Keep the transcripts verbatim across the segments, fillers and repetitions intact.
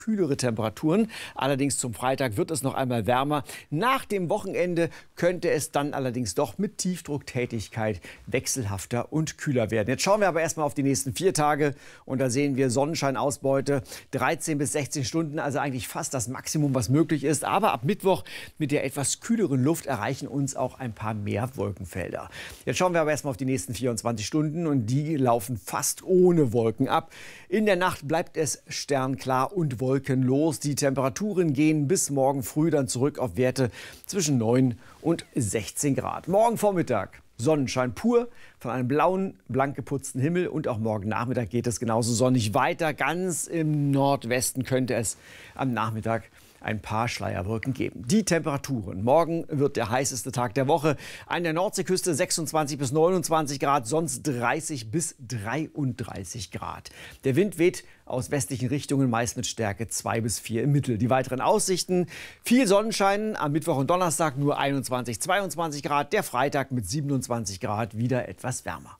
kühlere Temperaturen. Allerdings zum Freitag wird es noch einmal wärmer. Nach dem Wochenende könnte es dann allerdings doch mit Tiefdrucktätigkeit wechselhafter und kühler werden. Jetzt schauen wir aber erstmal auf die nächsten vier Tage und da sehen wir Sonnenscheinausbeute dreizehn bis sechzehn Stunden, also eigentlich fast das Maximum, was möglich ist. Aber ab Mittwoch mit der etwas kühleren Luft erreichen uns auch ein paar mehr Wolkenfelder. Jetzt schauen wir aber erstmal auf die nächsten vierundzwanzig Stunden und die laufen fast ohne Wolken ab. In der Nacht bleibt es sternklar und wolkenlos. Wolkenlos. Die Temperaturen gehen bis morgen früh dann zurück auf Werte zwischen neun und sechzehn Grad. Morgen Vormittag Sonnenschein pur von einem blauen, blank geputzten Himmel. Und auch morgen Nachmittag geht es genauso sonnig weiter. Ganz im Nordwesten könnte es am Nachmittag ein paar Schleierwolken geben. Die Temperaturen. Morgen wird der heißeste Tag der Woche. An der Nordseeküste sechsundzwanzig bis neunundzwanzig Grad, sonst dreißig bis dreiunddreißig Grad. Der Wind weht aus westlichen Richtungen, meist mit Stärke zwei bis vier im Mittel. Die weiteren Aussichten: viel Sonnenschein, am Mittwoch und Donnerstag nur einundzwanzig, zweiundzwanzig Grad. Der Freitag mit siebenundzwanzig Grad wieder etwas wärmer.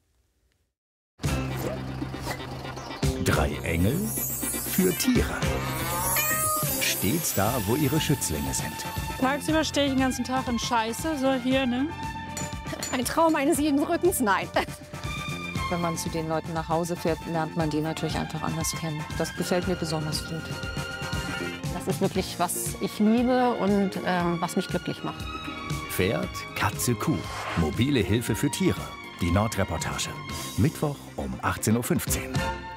Drei Engel für Tiere. Stets da, wo ihre Schützlinge sind. Tagsüber stehe ich den ganzen Tag in Scheiße, so hier, ne? Ein Traum eines jeden Rückens? Nein. Wenn man zu den Leuten nach Hause fährt, lernt man die natürlich einfach anders kennen. Das gefällt mir besonders gut. Das ist wirklich, was ich liebe und ähm, was mich glücklich macht. Pferd, Katze, Kuh. Mobile Hilfe für Tiere. Die Nordreportage. Mittwoch um achtzehn Uhr fünfzehn.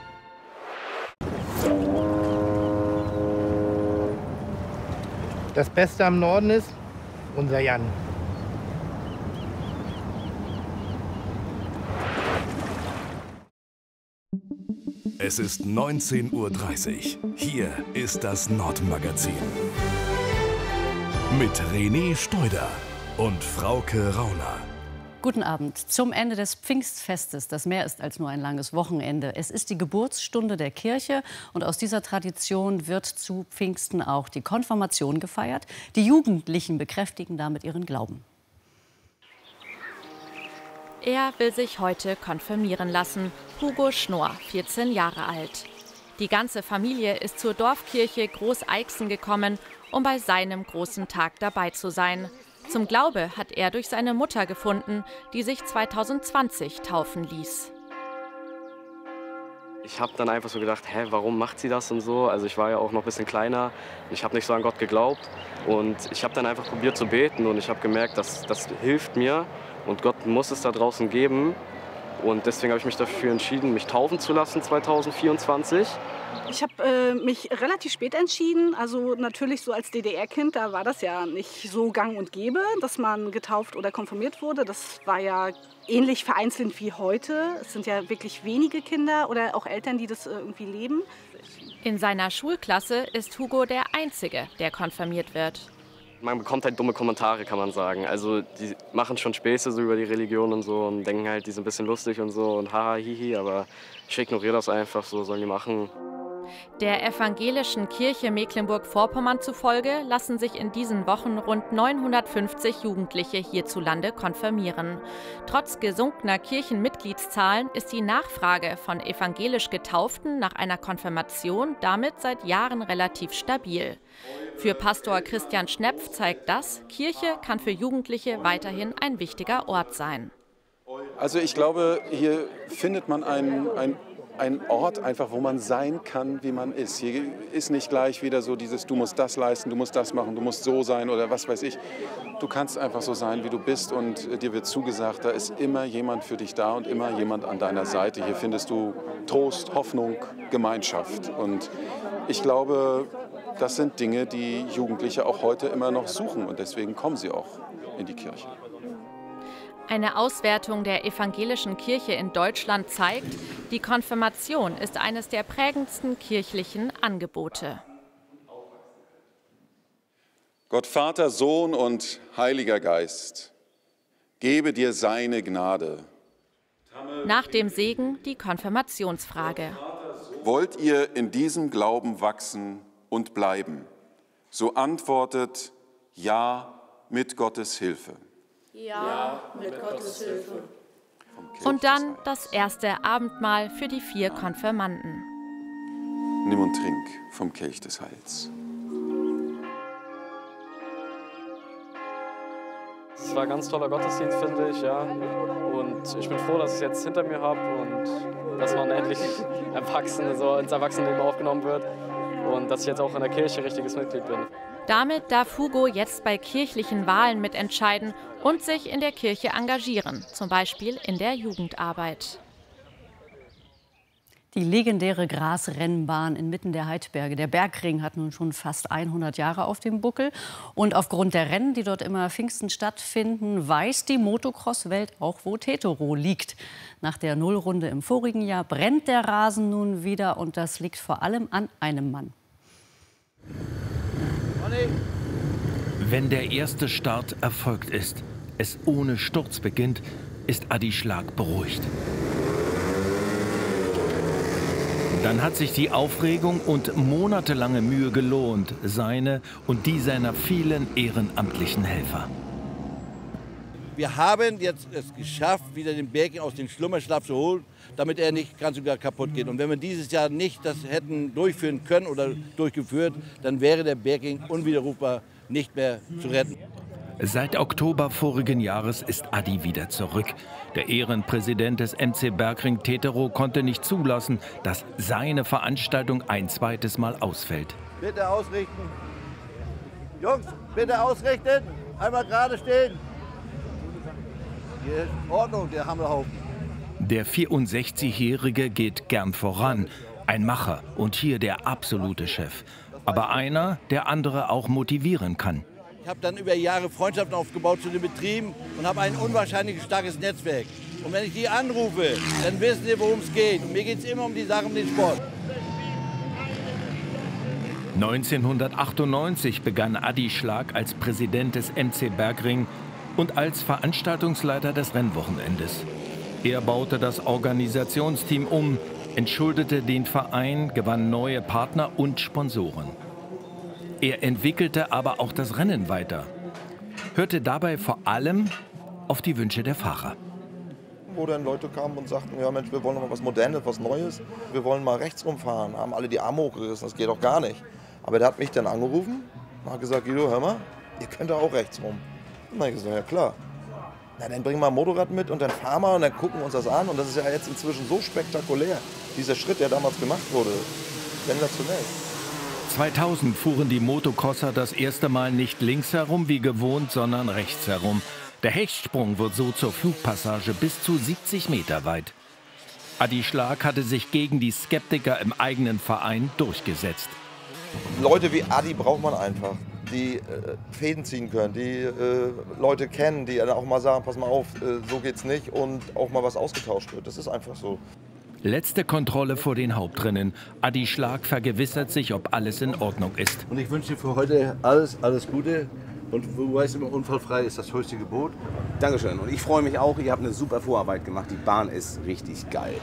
Das Beste am Norden ist unser Jan. Es ist neunzehn Uhr dreißig. Hier ist das Nordmagazin. Mit René Steuder und Frauke Rauner. Guten Abend. Zum Ende des Pfingstfestes, das mehr ist als nur ein langes Wochenende. Es ist die Geburtsstunde der Kirche und aus dieser Tradition wird zu Pfingsten auch die Konfirmation gefeiert. Die Jugendlichen bekräftigen damit ihren Glauben. Er will sich heute konfirmieren lassen. Hugo Schnorr, vierzehn Jahre alt. Die ganze Familie ist zur Dorfkirche Großeixen gekommen, um bei seinem großen Tag dabei zu sein. Zum Glaube hat er durch seine Mutter gefunden, die sich zweitausendzwanzig taufen ließ. Ich habe dann einfach so gedacht, hä, warum macht sie das und so? Also ich war ja auch noch ein bisschen kleiner, ich habe nicht so an Gott geglaubt und ich habe dann einfach probiert zu beten und ich habe gemerkt, dass das hilft mir und Gott muss es da draußen geben. Und deswegen habe ich mich dafür entschieden, mich taufen zu lassen zweitausendvierundzwanzig. Ich habe äh, mich relativ spät entschieden, also natürlich so als D D R-Kind, da war das ja nicht so gang und gäbe, dass man getauft oder konfirmiert wurde. Das war ja ähnlich vereinzelt wie heute. Es sind ja wirklich wenige Kinder oder auch Eltern, die das irgendwie leben. In seiner Schulklasse ist Hugo der Einzige, der konfirmiert wird. Man bekommt halt dumme Kommentare, kann man sagen. Also die machen schon Späße so über die Religion und so und denken halt, die sind ein bisschen lustig und so und haha, hihi, aber ich ignoriere das einfach, so sollen die machen. Der evangelischen Kirche Mecklenburg-Vorpommern zufolge lassen sich in diesen Wochen rund neunhundertfünfzig Jugendliche hierzulande konfirmieren. Trotz gesunkener Kirchenmitgliedszahlen ist die Nachfrage von evangelisch Getauften nach einer Konfirmation damit seit Jahren relativ stabil. Für Pastor Christian Schnepf zeigt das, Kirche kann für Jugendliche weiterhin ein wichtiger Ort sein. Also ich glaube, hier findet man ein, ein Ein Ort einfach, wo man sein kann, wie man ist. Hier ist nicht gleich wieder so dieses, du musst das leisten, du musst das machen, du musst so sein oder was weiß ich. Du kannst einfach so sein, wie du bist und dir wird zugesagt, da ist immer jemand für dich da und immer jemand an deiner Seite. Hier findest du Trost, Hoffnung, Gemeinschaft. Und ich glaube, das sind Dinge, die Jugendliche auch heute immer noch suchen und deswegen kommen sie auch in die Kirche. Eine Auswertung der evangelischen Kirche in Deutschland zeigt, die Konfirmation ist eines der prägendsten kirchlichen Angebote. Gott Vater, Sohn und Heiliger Geist, gebe dir seine Gnade. Nach dem Segen die Konfirmationsfrage. Wollt ihr in diesem Glauben wachsen und bleiben? So antwortet ja mit Gottes Hilfe. Ja, mit Gottes Hilfe. Und dann das erste Abendmahl für die vier Konfirmanden. Nimm und trink vom Kelch des Heils. Es war ein ganz toller Gottesdienst, finde ich, ja. Und ich bin froh, dass ich es jetzt hinter mir habe und dass man endlich Erwachsene, so ins Erwachsenenleben aufgenommen wird und dass ich jetzt auch in der Kirche richtiges Mitglied bin. Damit darf Hugo jetzt bei kirchlichen Wahlen mitentscheiden und sich in der Kirche engagieren, zum Beispiel in der Jugendarbeit. Die legendäre Grasrennbahn inmitten der Heidberge, der Bergring, hat nun schon fast hundert Jahre auf dem Buckel. Und aufgrund der Rennen, die dort immer Pfingsten stattfinden, weiß die Motocross-Welt auch, wo Teterow liegt. Nach der Nullrunde im vorigen Jahr brennt der Rasen nun wieder und das liegt vor allem an einem Mann. Wenn der erste Start erfolgt ist, es ohne Sturz beginnt, ist Adi Schlag beruhigt. Dann hat sich die Aufregung und monatelange Mühe gelohnt, seine und die seiner vielen ehrenamtlichen Helfer. Wir haben jetzt es geschafft, wieder den Bergring aus dem Schlummerschlaf zu holen, damit er nicht ganz und gar kaputt geht. Und wenn wir dieses Jahr nicht das hätten durchführen können oder durchgeführt, dann wäre der Bergring unwiderrufbar nicht mehr zu retten. Seit Oktober vorigen Jahres ist Adi wieder zurück. Der Ehrenpräsident des M C Bergring Teterow konnte nicht zulassen, dass seine Veranstaltung ein zweites Mal ausfällt. Bitte ausrichten. Jungs, bitte ausrichten. Einmal gerade stehen. Hier ist Ordnung, der Hammerhaufen. Der vierundsechzigjährige geht gern voran. Ein Macher und hier der absolute Chef. Aber einer, der andere auch motivieren kann. Ich habe dann über Jahre Freundschaften aufgebaut zu den Betrieben und habe ein unwahrscheinlich starkes Netzwerk. Und wenn ich die anrufe, dann wissen sie, worum es geht. Und mir geht es immer um die Sache, um den Sport. neunzehnhundertachtundneunzig begann Adi Schlag als Präsident des M C Bergring und als Veranstaltungsleiter des Rennwochenendes. Er baute das Organisationsteam um, entschuldete den Verein, gewann neue Partner und Sponsoren. Er entwickelte aber auch das Rennen weiter, hörte dabei vor allem auf die Wünsche der Fahrer. Wo dann Leute kamen und sagten, ja Mensch, wir wollen noch mal was Modernes, was Neues. Wir wollen mal rechts rumfahren, haben alle die Arme hochgerissen, das geht doch gar nicht. Aber der hat mich dann angerufen und hat gesagt, Guido, hör mal, ihr könnt doch auch rechts rum. Und dann habe ich gesagt, ja klar. Na, dann bringen wir ein Motorrad mit und dann fahren wir und dann gucken wir uns das an. Und das ist ja jetzt inzwischen so spektakulär, dieser Schritt, der damals gemacht wurde. Sensationell. zweitausend fuhren die Motocrosser das erste Mal nicht links herum wie gewohnt, sondern rechts herum. Der Hechtsprung wird so zur Flugpassage bis zu siebzig Meter weit. Adi Schlag hatte sich gegen die Skeptiker im eigenen Verein durchgesetzt. Leute wie Adi braucht man einfach, die äh, Fäden ziehen können, die äh, Leute kennen, die dann auch mal sagen, pass mal auf, äh, so geht's nicht und auch mal was ausgetauscht wird. Das ist einfach so. Letzte Kontrolle vor den Hauptrennen. Adi Schlag vergewissert sich, ob alles in Ordnung ist. Und ich wünsche dir für heute alles, alles Gute. Und du weißt immer, unfallfrei ist das höchste Gebot. Dankeschön. Und ich freue mich auch, ihr habt eine super Vorarbeit gemacht. Die Bahn ist richtig geil.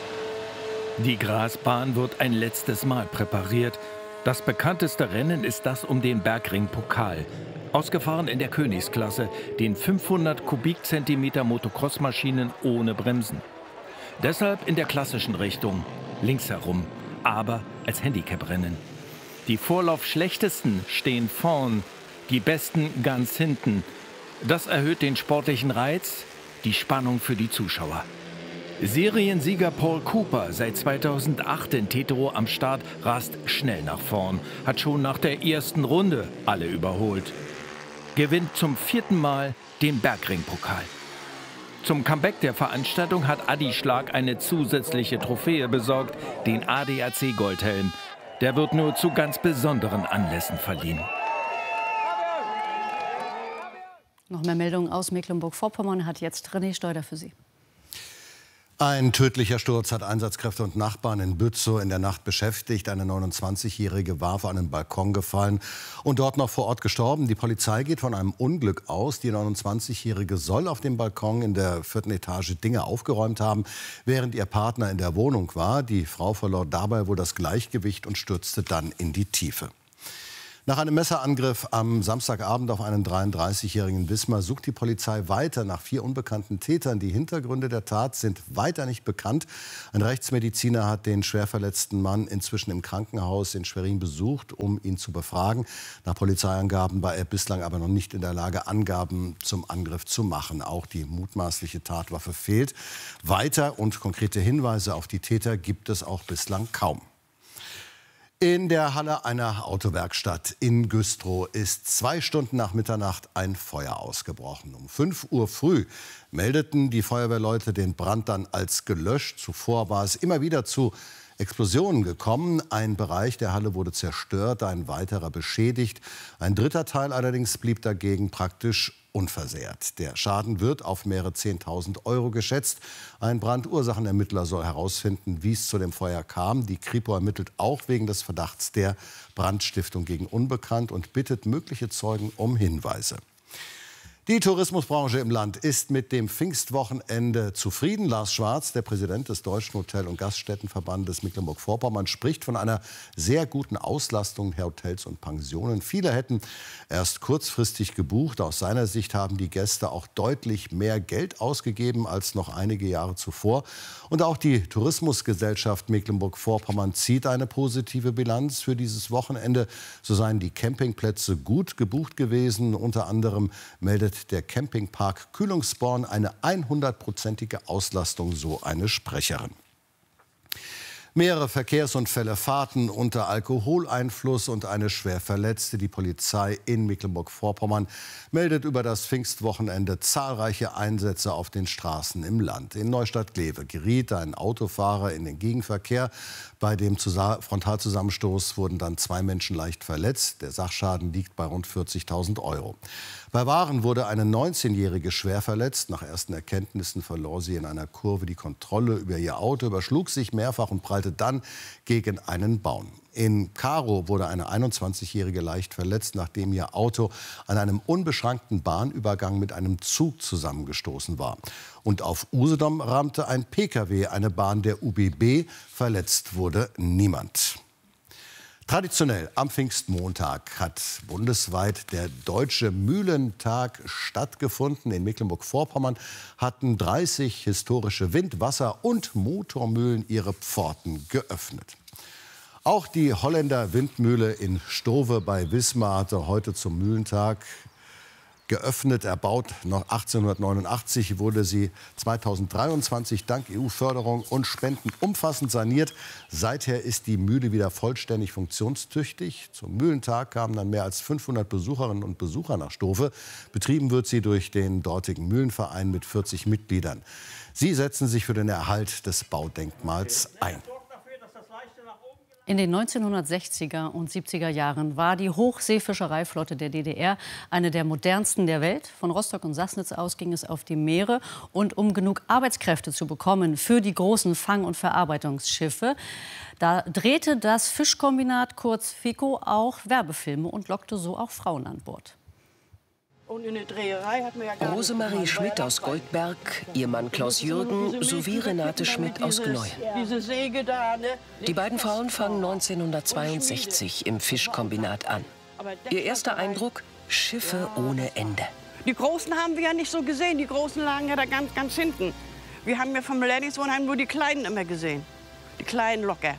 Die Grasbahn wird ein letztes Mal präpariert. Das bekannteste Rennen ist das um den Bergring-Pokal. Ausgefahren in der Königsklasse, den fünfhundert Kubikzentimeter Motocross-Maschinen ohne Bremsen. Deshalb in der klassischen Richtung, links herum, aber als Handicap-Rennen. Die Vorlaufschlechtesten stehen vorn, die Besten ganz hinten. Das erhöht den sportlichen Reiz, die Spannung für die Zuschauer. Seriensieger Paul Cooper, seit zweitausendacht in Teterow am Start, rast schnell nach vorn, hat schon nach der ersten Runde alle überholt. Gewinnt zum vierten Mal den Bergring-Pokal. Zum Comeback der Veranstaltung hat Adi Schlag eine zusätzliche Trophäe besorgt, den A D A C-Goldhelm. Der wird nur zu ganz besonderen Anlässen verliehen. Noch mehr Meldungen aus Mecklenburg-Vorpommern hat jetzt René Steuder für Sie. Ein tödlicher Sturz hat Einsatzkräfte und Nachbarn in Bützow in der Nacht beschäftigt. Eine neunundzwanzigjährige war auf einen Balkon gefallen und dort noch vor Ort gestorben. Die Polizei geht von einem Unglück aus. Die neunundzwanzigjährige soll auf dem Balkon in der vierten Etage Dinge aufgeräumt haben, während ihr Partner in der Wohnung war. Die Frau verlor dabei wohl das Gleichgewicht und stürzte dann in die Tiefe. Nach einem Messerangriff am Samstagabend auf einen dreiunddreißigjährigen in Wismar sucht die Polizei weiter nach vier unbekannten Tätern. Die Hintergründe der Tat sind weiter nicht bekannt. Ein Rechtsmediziner hat den schwerverletzten Mann inzwischen im Krankenhaus in Schwerin besucht, um ihn zu befragen. Nach Polizeiangaben war er bislang aber noch nicht in der Lage, Angaben zum Angriff zu machen. Auch die mutmaßliche Tatwaffe fehlt. Weiter und konkrete Hinweise auf die Täter gibt es auch bislang kaum. In der Halle einer Autowerkstatt in Güstrow ist zwei Stunden nach Mitternacht ein Feuer ausgebrochen. Um fünf Uhr früh meldeten die Feuerwehrleute den Brand dann als gelöscht. Zuvor war es immer wieder zu Explosionen gekommen. Ein Bereich der Halle wurde zerstört, ein weiterer beschädigt. Ein dritter Teil allerdings blieb dagegen praktisch unversehrt. Der Schaden wird auf mehrere zehntausend Euro geschätzt. Ein Brandursachenermittler soll herausfinden, wie es zu dem Feuer kam. Die Kripo ermittelt auch wegen des Verdachts der Brandstiftung gegen Unbekannt und bittet mögliche Zeugen um Hinweise. Die Tourismusbranche im Land ist mit dem Pfingstwochenende zufrieden. Lars Schwarz, der Präsident des Deutschen Hotel- und Gaststättenverbandes Mecklenburg-Vorpommern, spricht von einer sehr guten Auslastung der Hotels und Pensionen. Viele hätten erst kurzfristig gebucht. Aus seiner Sicht haben die Gäste auch deutlich mehr Geld ausgegeben als noch einige Jahre zuvor. Und auch die Tourismusgesellschaft Mecklenburg-Vorpommern zieht eine positive Bilanz für dieses Wochenende. So seien die Campingplätze gut gebucht gewesen. Unter anderem meldet der Campingpark Kühlungsborn eine hundertprozentige Auslastung, so eine Sprecherin. Mehrere Verkehrsunfälle, Fahrten unter Alkoholeinfluss und eine Schwerverletzte. Die Polizei in Mecklenburg-Vorpommern meldet über das Pfingstwochenende zahlreiche Einsätze auf den Straßen im Land. In Neustadt-Glewe geriet ein Autofahrer in den Gegenverkehr. Bei dem Frontalzusammenstoß wurden dann zwei Menschen leicht verletzt. Der Sachschaden liegt bei rund vierzigtausend Euro. Bei Waren wurde eine neunzehnjährige schwer verletzt. Nach ersten Erkenntnissen verlor sie in einer Kurve die Kontrolle über ihr Auto, überschlug sich mehrfach und prallte dann gegen einen Baum. In Karow wurde eine einundzwanzigjährige leicht verletzt, nachdem ihr Auto an einem unbeschrankten Bahnübergang mit einem Zug zusammengestoßen war. Und auf Usedom rammte ein Pkw eine Bahn der U B B. Verletzt wurde niemand. Traditionell am Pfingstmontag hat bundesweit der Deutsche Mühlentag stattgefunden. In Mecklenburg-Vorpommern hatten dreißig historische Wind-, Wasser- und Motormühlen ihre Pforten geöffnet. Auch die Holländer Windmühle in Stowe bei Wismar hatte heute zum Mühlentag geöffnet. Erbaut noch achtzehnhundertneunundachtzig, wurde sie zweitausenddreiundzwanzig dank E U-Förderung und Spenden umfassend saniert. Seither ist die Mühle wieder vollständig funktionstüchtig. Zum Mühlentag kamen dann mehr als fünfhundert Besucherinnen und Besucher nach Stowe. Betrieben wird sie durch den dortigen Mühlenverein mit vierzig Mitgliedern. Sie setzen sich für den Erhalt des Baudenkmals ein. In den neunzehnhundertsechziger und siebziger Jahren war die Hochseefischereiflotte der D D R eine der modernsten der Welt. Von Rostock und Sassnitz aus ging es auf die Meere. Und um genug Arbeitskräfte zu bekommen für die großen Fang- und Verarbeitungsschiffe, da drehte das Fischkombinat, kurz FICO, auch Werbefilme und lockte so auch Frauen an Bord. Und in der Dreherei hatten wir ja gar Rosemarie Schmidt aus Goldberg, ihr Mann Klaus Jürgen sowie Renate Schmidt aus Gneu. Diese Säge da, ne? Die beiden Frauen fangen neunzehnhundertzweiundsechzig im Fischkombinat an. Ihr erster Eindruck: Schiffe ohne Ende. Die Großen haben wir ja nicht so gesehen. Die Großen lagen ja da ganz, ganz hinten. Wir haben ja vom Lehrlingswohnheim nur die Kleinen immer gesehen. Die kleinen Locker.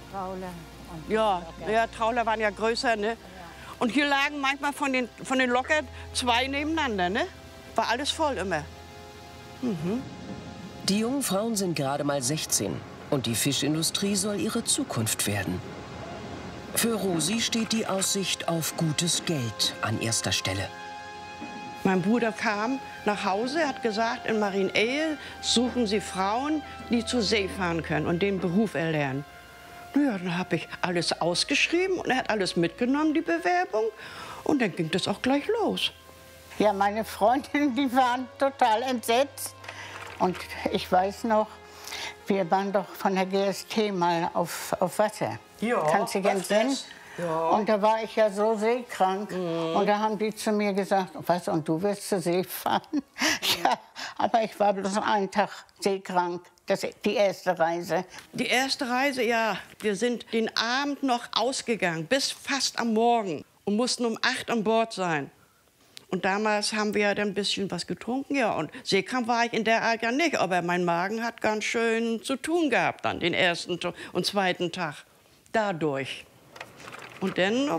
Ja, ja, Trauler waren ja größer, ne? Und hier lagen manchmal von den, von den Locker zwei nebeneinander, ne? War alles voll immer. Mhm. Die jungen Frauen sind gerade mal sechzehn und die Fischindustrie soll ihre Zukunft werden. Für Rosi steht die Aussicht auf gutes Geld an erster Stelle. Mein Bruder kam nach Hause, hat gesagt, in Marienehe suchen sie Frauen, die zur See fahren können und den Beruf erlernen. Ja, dann habe ich alles ausgeschrieben und er hat alles mitgenommen, die Bewerbung. Und dann ging das auch gleich los. Ja, meine Freundinnen, die waren total entsetzt. Und ich weiß noch, wir waren doch von der G S T mal auf, auf Wasser. Ja, kannst du dich entsinnen? Ja. Und da war ich ja so seekrank. Mhm. Und da haben die zu mir gesagt, was, und du wirst zur See fahren? Mhm. Ja, aber ich war bloß einen Tag seekrank. Das ist die erste Reise. Die erste Reise, ja. Wir sind den Abend noch ausgegangen, bis fast am Morgen. und mussten um acht an Bord sein. Und damals haben wir dann ein bisschen was getrunken, ja. Und seekrank war ich in der Art ja nicht, aber mein Magen hat ganz schön zu tun gehabt dann, den ersten und zweiten Tag. Dadurch. Und dann